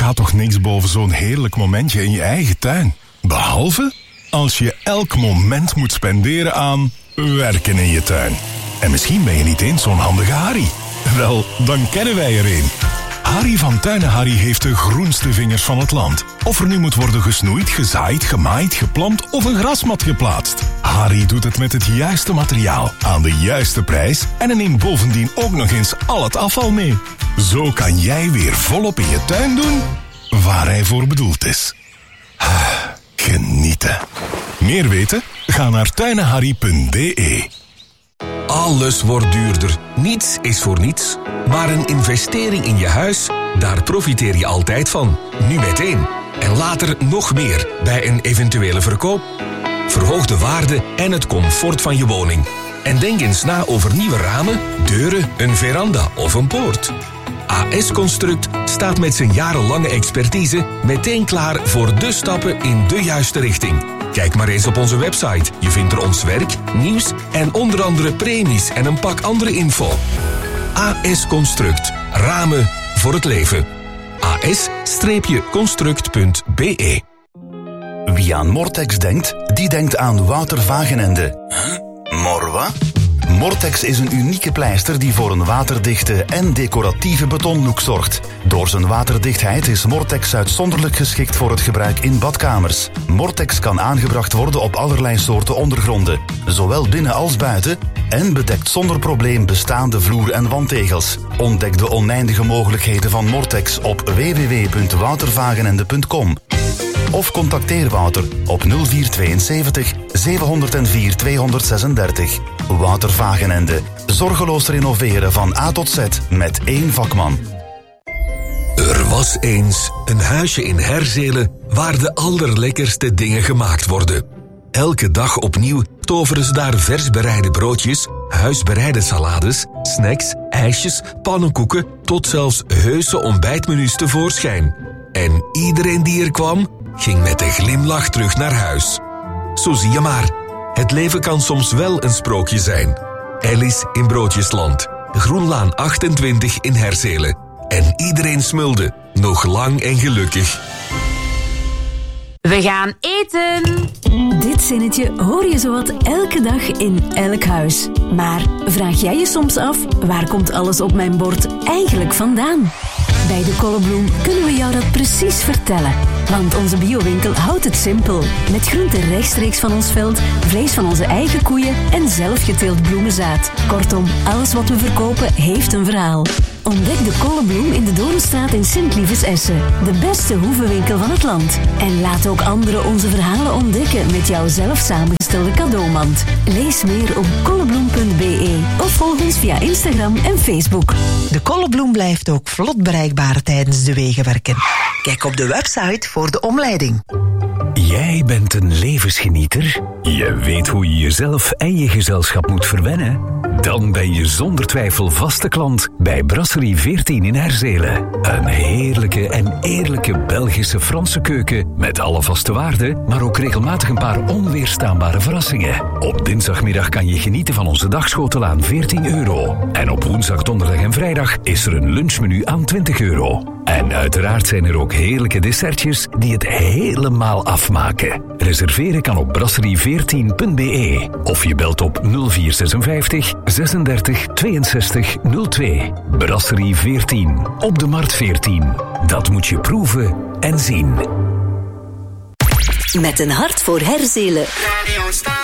gaat toch niks boven zo'n heerlijk momentje in je eigen tuin. Behalve als je elk moment moet spenderen aan werken in je tuin. En misschien ben je niet eens zo'n handige Harry. Wel, dan kennen wij er een. Harry van Tuinen Harry heeft de groenste vingers van het land. Of er nu moet worden gesnoeid, gezaaid, gemaaid, geplant of een grasmat geplaatst. Harry doet het met het juiste materiaal, aan de juiste prijs en hij neemt bovendien ook nog eens al het afval mee. Zo kan jij weer volop in je tuin doen waar hij voor bedoeld is. Genieten. Meer weten? Ga naar tuinenharry.be. Alles wordt duurder. Niets is voor niets. Maar een investering in je huis, daar profiteer je altijd van. Nu meteen. En later nog meer bij een eventuele verkoop. Verhoog de waarde en het comfort van je woning. En denk eens na over nieuwe ramen, deuren, een veranda of een poort. AS Construct staat met zijn jarenlange expertise meteen klaar voor de stappen in de juiste richting. Kijk maar eens op onze website. Je vindt er ons werk, nieuws en onder andere premies en een pak andere info. AS Construct. Ramen voor het leven. as-construct.be. Wie aan Mortex denkt, die denkt aan Wouter Vagenende. Morwa? Mortex is een unieke pleister die voor een waterdichte en decoratieve betonlook zorgt. Door zijn waterdichtheid is Mortex uitzonderlijk geschikt voor het gebruik in badkamers. Mortex kan aangebracht worden op allerlei soorten ondergronden, zowel binnen als buiten, en bedekt zonder probleem bestaande vloer- en wandtegels. Ontdek de oneindige mogelijkheden van Mortex op www.woutervagenende.com. Of contacteer Wouter op 0472 704 236. Wouter Vagenende. Zorgeloos renoveren van A tot Z met één vakman. Er was eens een huisje in Herzelen waar de allerlekkerste dingen gemaakt worden. Elke dag opnieuw toveren ze daar vers bereide broodjes, huisbereide salades, snacks, ijsjes, pannenkoeken tot zelfs heuse ontbijtmenu's tevoorschijn. En iedereen die er kwam, ging met een glimlach terug naar huis. Zo zie je maar, het leven kan soms wel een sprookje zijn. Alice in Broodjesland, Groenlaan 28 in Herzelen. En iedereen smulde, nog lang en gelukkig. We gaan eten! Dit zinnetje hoor je zowat elke dag in elk huis. Maar vraag jij je soms af, waar komt alles op mijn bord eigenlijk vandaan? Bij de Kollebloem kunnen we jou dat precies vertellen. Want onze biowinkel houdt het simpel. Met groenten rechtstreeks van ons veld, vlees van onze eigen koeien en zelfgeteeld bloemenzaad. Kortom, alles wat we verkopen heeft een verhaal. Ontdek de Kollebloem in de Doornstraat in Sint-Lievers-Essen. De beste hoevenwinkel van het land. En laat ook anderen onze verhalen ontdekken met jouw zelf samengestelde cadeaumand. Lees meer op kollebloem.be of volg ons via Instagram en Facebook. De Kollebloem blijft ook vlot bereikbaar tijdens de wegenwerken. Kijk op de website voor de omleiding. Jij bent een levensgenieter? Je weet hoe je jezelf en je gezelschap moet verwennen? Dan ben je zonder twijfel vaste klant bij Brasserie 14 in Herzelen. Een heerlijke en eerlijke Belgische Franse keuken met alle vaste waarden, maar ook regelmatig een paar onweerstaanbare verrassingen. Op dinsdagmiddag kan je genieten van onze dagschotel aan €14. En op woensdag, donderdag en vrijdag is er een lunchmenu aan €20. En uiteraard zijn er ook heerlijke dessertjes die het helemaal afmaken. Reserveren kan op brasserie14.be of je belt op 0456 36 62 02. Brasserie 14 op de Markt 14. Dat moet je proeven en zien. Met een hart voor Herzelen.